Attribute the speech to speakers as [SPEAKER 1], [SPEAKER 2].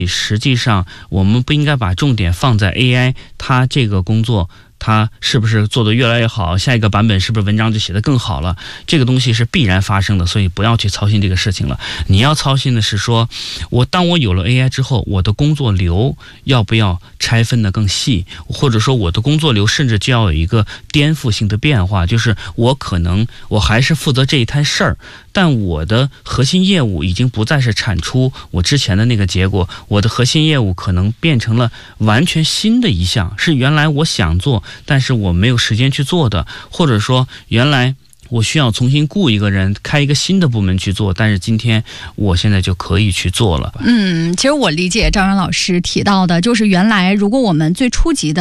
[SPEAKER 1] 实际上我们不应该把重点放在 AI 它这个工作它是不是做得越来越好，下一个版本是不是文章就写得更好了，这个东西是必然发生的，所以不要去操心这个事情了。你要操心的是说，当我有了 AI 之后，我的工作流要不要拆分得更细，或者说我的工作流甚至就要有一个颠覆性的变化，就是我还是负责这一摊事儿，但我的核心业务已经不再是产出我之前的那个结果，我的核心业务可能变成了完全新的一项，是原来我想做但是我没有时间去做的，或者说原来我需要重新雇一个人开一个新的部门去做，但是今天我现在就可以去做了。
[SPEAKER 2] 其实我理解赵阳老师提到的，就是原来如果我们最初级的